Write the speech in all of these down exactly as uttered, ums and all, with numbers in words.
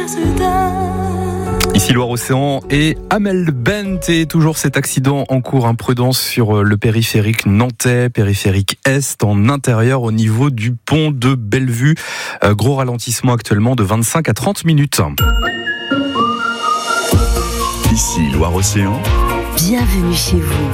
Ici Loire-Océan et Amel Bent, et toujours cet accident en cours, imprudence sur le périphérique nantais, périphérique Est, en intérieur au niveau du pont de Bellevue. Euh, gros ralentissement actuellement de vingt-cinq à trente minutes. Ici Loire-Océan. Bienvenue chez vous.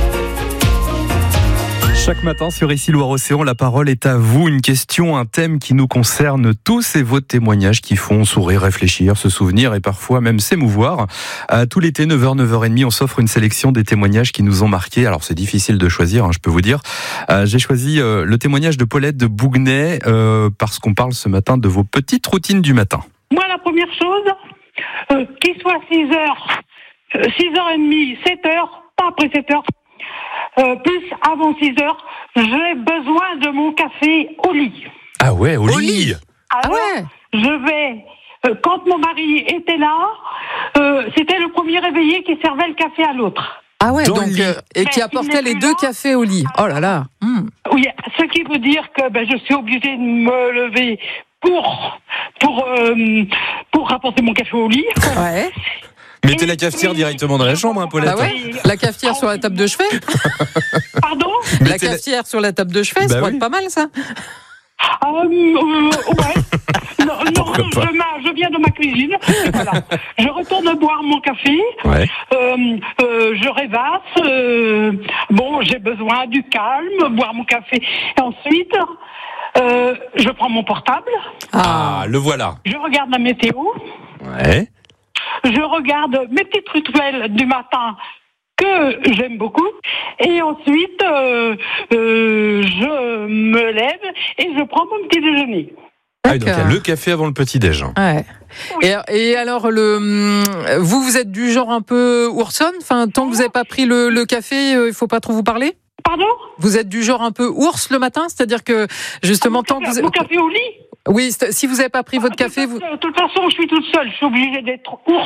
Chaque matin sur Ici Loire-Océan, la parole est à vous. Une question, un thème qui nous concerne tous, et vos témoignages qui font sourire, réfléchir, se souvenir et parfois même s'émouvoir. Euh, tout l'été, neuf heures, neuf heures trente, on s'offre une sélection des témoignages qui nous ont marqués. Alors c'est difficile de choisir, hein, je peux vous dire. Euh, j'ai choisi euh, le témoignage de Paulette de Bouguenais euh, parce qu'on parle ce matin de vos petites routines du matin. Moi, la première chose, euh, qu'il soit six heures, euh, six heures trente, sept heures, pas après sept heures, Euh, plus avant six heures, j'ai besoin de mon café au lit. Ah ouais, au, Au lit, lit. Alors, Ah ouais. je vais, euh, quand mon mari était là, euh, c'était le premier réveillé qui servait le café à l'autre. Ah ouais, Dans donc le lit. euh, et qui Mais apportait il les n'est deux plus là. cafés au lit. Oh là là. Hum. Oui, ce qui veut dire que ben, je suis obligée de me lever pour, pour, euh, pour rapporter mon café au lit. Ouais. Mettez la cafetière directement dans la chambre, hein, Paulette. Bah ouais. La cafetière sur la table de chevet. Pardon? La Mettez la- cafetière sur la table de chevet, ça Bah pourrait oui. être pas mal ça. Ah, euh, euh, ouais. Non, non, Pourquoi pas. je, ma- je viens de ma cuisine. Voilà. Je retourne boire mon café. Ouais. Euh, euh, je rêvasse. Euh, bon, j'ai besoin du calme, boire mon café. Et ensuite, euh, je prends mon portable. Ah, le voilà. Je regarde la météo. Ouais. Je regarde mes petites rituels du matin que j'aime beaucoup. Et ensuite, euh, euh, je me lève et je prends mon petit déjeuner. Ah, donc il y a D'accord. le café avant le petit déj. Ouais. Oui. Et, et alors, le, hum, vous, vous êtes du genre un peu ourson. Enfin, tant que vous n'avez pas pris le, le café, euh, il faut pas trop vous parler. Pardon? Vous êtes du genre un peu ours le matin, c'est-à-dire que justement mon tant que café, vous mon café au lit? oui, c'est- si vous n'avez pas pris votre De café, toute vous façon- De toute façon, je suis toute seule. Je suis obligée d'être ours.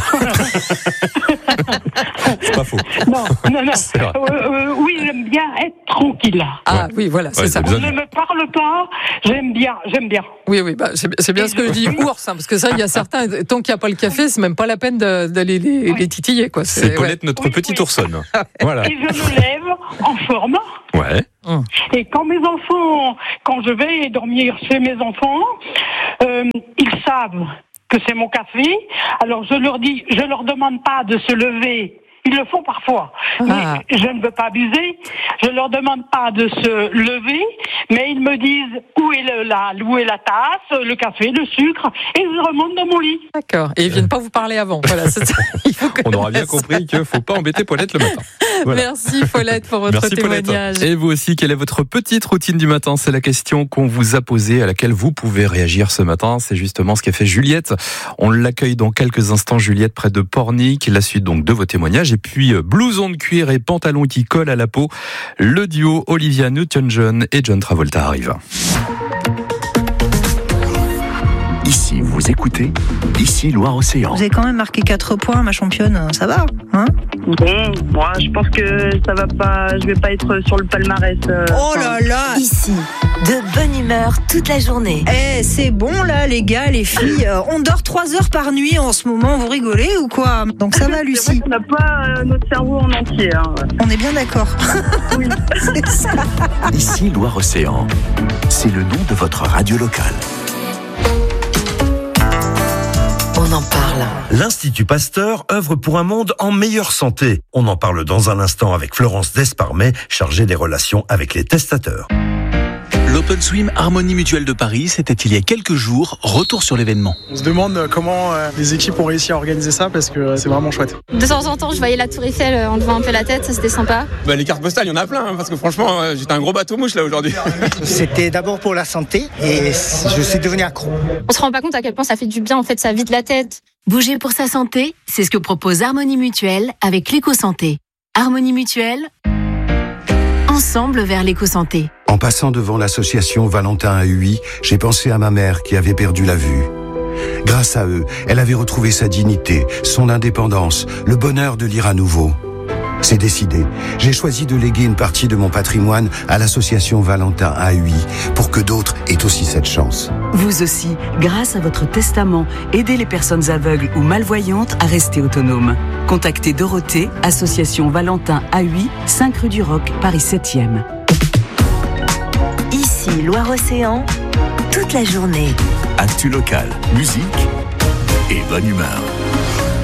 C'est pas faux. Non, non, non. C'est vrai. Euh, euh, oui, j'aime bien être tranquille. ah oui, voilà, c'est Ouais, ça. c'est On bien. ne me parle pas. J'aime bien, j'aime bien. Oui, oui, bah, c'est c'est bien ce que je dis, ours, hein, parce que ça, il y a certains, tant qu'il n'y a pas le café, c'est même pas la peine de- d'aller les, les titiller, quoi. C'est ouais. Paulette, notre Oui, petite oui. oursonne. Voilà. Et je me lève en forme. Ouais. Et quand mes enfants, quand je vais dormir chez mes enfants, euh, ils savent que c'est mon café. Alors je leur dis, je leur demande pas de se lever. Ils le font parfois, Ah. mais je ne veux pas abuser. Je leur demande pas de se lever, mais ils me disent où est le, la, où est la tasse, le café, le sucre, et je remonte dans mon lit. D'accord. Et ils viennent pas vous parler avant. Voilà, c'est ça. Il faut On aura bien connaître. compris qu'il ne faut pas embêter Paulette le matin. Voilà. Merci Paulette pour votre Merci Paulette. témoignage. Et vous aussi, quelle est votre petite routine du matin? C'est la question qu'on vous a posée, à laquelle vous pouvez réagir ce matin. C'est justement ce qu'a fait Juliette. On l'accueille dans quelques instants, Juliette, près de Pornic. La suite donc de vos témoignages. Et puis, euh, blouson de cuir et pantalon qui collent à la peau. Le duo Olivia Newton-John et John Travolta arrive. Ici, vous écoutez Ici Loire-Océan. Vous avez quand même marqué quatre points, ma championne, ça va, hein? Bon, moi, je pense que ça va pas, je vais pas être sur le palmarès. euh, Oh enfin, là là! Ici, de bonne humeur toute la journée. Eh, c'est bon là, les gars, les filles. euh, On dort trois heures par nuit en ce moment, vous rigolez ou quoi? Donc ça va, C'est vrai Lucie? qu'on n'a pas euh, notre cerveau en entier. Hein. On est bien d'accord. Oui. C'est ça. Ici Loire-Océan. C'est le nom de votre radio locale. On en parle. L'Institut Pasteur œuvre pour un monde en meilleure santé. On en parle dans un instant avec Florence Desparmet, chargée des relations avec les testateurs. L'Open Swim Harmonie Mutuelle de Paris, c'était il y a quelques jours. Retour sur l'événement. On se demande comment euh, les équipes ont réussi à organiser ça parce que euh, c'est vraiment chouette. De temps en temps, je voyais la Tour Eiffel en levant un peu la tête, ça c'était sympa. Bah, les cartes postales, il y en a plein, hein, parce que franchement, euh, j'étais un gros bateau mouche là aujourd'hui. C'était d'abord pour la santé et je suis devenu accro. On se rend pas compte à quel point ça fait du bien, en fait, ça vide la tête. Bouger pour sa santé, c'est ce que propose Harmonie Mutuelle avec l'éco-santé. Harmonie Mutuelle, ensemble vers l'éco-santé. En passant devant l'association Valentin A U I, j'ai pensé à ma mère qui avait perdu la vue. Grâce à eux, elle avait retrouvé sa dignité, son indépendance, le bonheur de lire à nouveau. C'est décidé. J'ai choisi de léguer une partie de mon patrimoine à l'association Valentin A U I pour que d'autres aient aussi cette chance. Vous aussi, grâce à votre testament, aidez les personnes aveugles ou malvoyantes à rester autonomes. Contactez Dorothée, association Valentin A U I, cinq rue du Roc, Paris septième. Ici, Loire-Océan, toute la journée. Actu local, musique et bonne humeur.